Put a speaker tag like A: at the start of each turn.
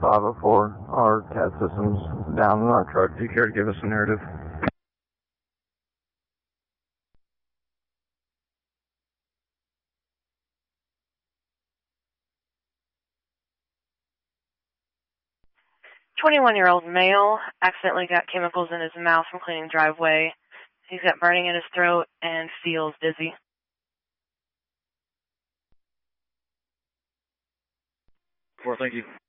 A: 504. Our CAD system's down in our truck. Do you care to give us a narrative?
B: "21-year-old male accidentally got chemicals in his mouth from cleaning driveway. He's got burning in his throat and feels dizzy."
C: Thank you.